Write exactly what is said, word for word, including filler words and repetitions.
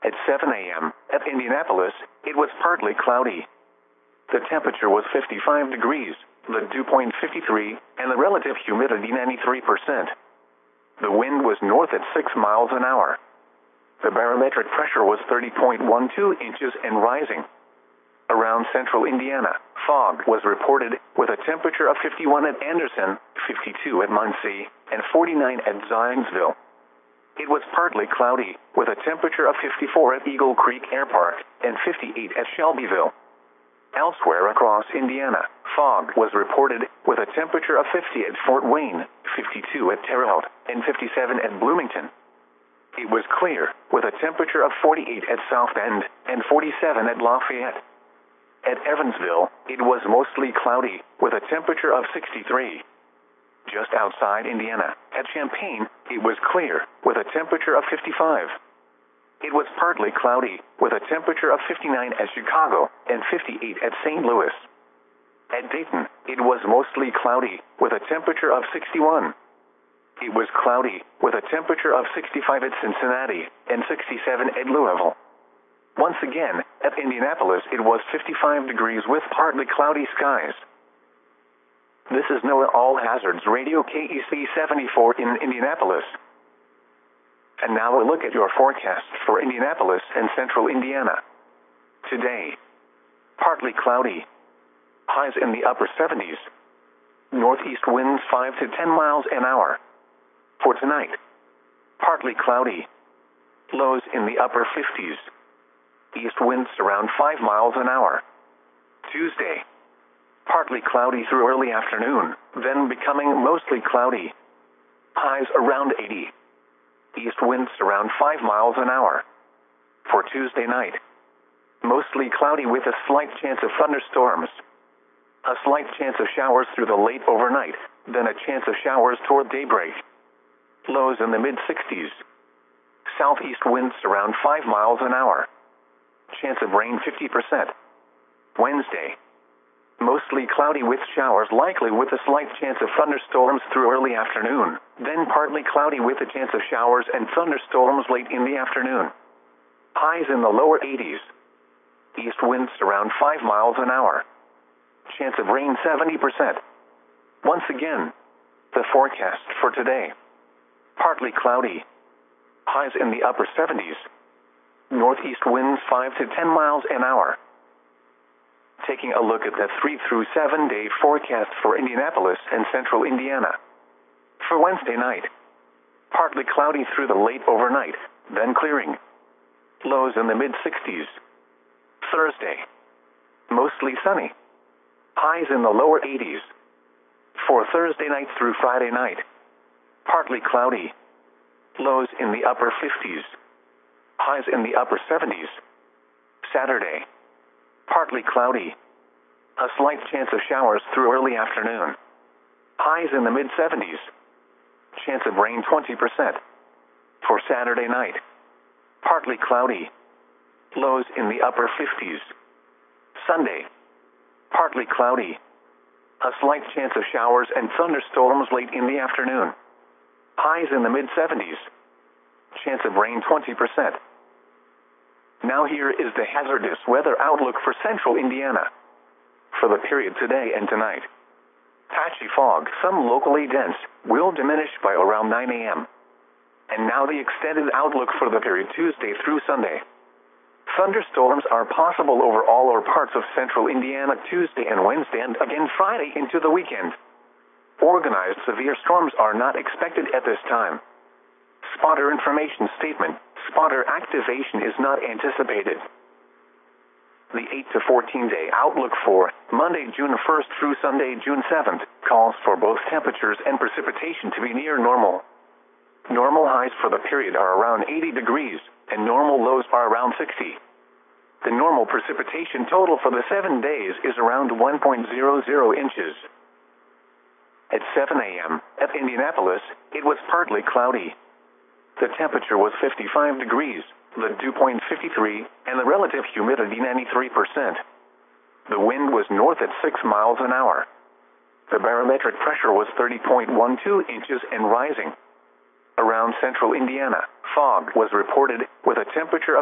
At seven a m at Indianapolis, it was partly cloudy. The temperature was fifty-five degrees, the dew point fifty-three, and the relative humidity ninety-three percent. The wind was north at six miles an hour. The barometric pressure was thirty point one two inches and rising. Around central Indiana, fog was reported, with a temperature of fifty-one at Anderson, fifty-two at Muncie, and forty-nine at Zionsville. It was partly cloudy, with a temperature of fifty-four at Eagle Creek Air Park, and fifty-eight at Shelbyville. Elsewhere across Indiana, fog was reported, with a temperature of fifty at Fort Wayne, fifty-two at Terre Haute, and fifty-seven at Bloomington. It was clear, with a temperature of forty-eight at South Bend, and forty-seven at Lafayette. At Evansville, it was mostly cloudy, with a temperature of sixty-three. Just outside Indiana, at Champaign, it was clear, with a temperature of fifty-five. It was partly cloudy, with a temperature of fifty-nine at Chicago, and fifty-eight at Saint Louis. At Dayton, it was mostly cloudy, with a temperature of sixty-one. It was cloudy, with a temperature of sixty-five at Cincinnati, and sixty-seven at Louisville. Once again, at Indianapolis it was fifty-five degrees with partly cloudy skies. This is NOAA All Hazards Radio K E C seventy-four in Indianapolis. And now a look at your forecast for Indianapolis and central Indiana. Today, partly cloudy. Highs in the upper seventies. Northeast winds five to ten miles an hour. For tonight, partly cloudy. Lows in the upper fifties. East winds around five miles an hour. Tuesday, partly cloudy through early afternoon, then becoming mostly cloudy. Highs around eighty. East winds around five miles an hour. For Tuesday night, mostly cloudy with a slight chance of thunderstorms. A slight chance of showers through the late overnight, then a chance of showers toward daybreak. Lows in the mid-sixties. Southeast winds around five miles an hour. Chance of rain fifty percent. Wednesday, mostly cloudy with showers likely with a slight chance of thunderstorms through early afternoon, then partly cloudy with a chance of showers and thunderstorms late in the afternoon. Highs in the lower eighties. East winds around five miles an hour. Chance of rain seventy percent. Once again, the forecast for today. Partly cloudy. Highs in the upper seventies. Northeast winds five to ten miles an hour. Taking a look at the three through seven day forecast for Indianapolis and central Indiana. For Wednesday night, partly cloudy through the late overnight, then clearing. Lows in the mid-sixties. Thursday, mostly sunny. Highs in the lower eighties. For Thursday night through Friday night, partly cloudy. Lows in the upper fifties. Highs in the upper seventies. Saturday, partly cloudy. A slight chance of showers through early afternoon. Highs in the mid-seventies. Chance of rain twenty percent. For Saturday night, partly cloudy. Lows in the upper fifties. Sunday, partly cloudy. A slight chance of showers and thunderstorms late in the afternoon. Highs in the mid-seventies. Chance of rain twenty percent. Now here is the hazardous weather outlook for central Indiana. For the period today and tonight. Patchy fog, some locally dense, will diminish by around nine a m And now the extended outlook for the period Tuesday through Sunday. Thunderstorms are possible over all or parts of central Indiana Tuesday and Wednesday and again Friday into the weekend. Organized severe storms are not expected at this time. Spotter information statement. Spotter activation is not anticipated. The eight to fourteen day outlook for Monday, June first through Sunday, June seventh, calls for both temperatures and precipitation to be near normal. Normal highs for the period are around eighty degrees, and normal lows are around sixty. The normal precipitation total for the seven days is around one point zero zero inches. At seven a m at Indianapolis, it was partly cloudy. The temperature was fifty-five degrees, the dew point fifty-three, and the relative humidity ninety-three percent. The wind was north at six miles an hour. The barometric pressure was thirty point one two inches and rising. Around central Indiana, fog was reported, with a temperature of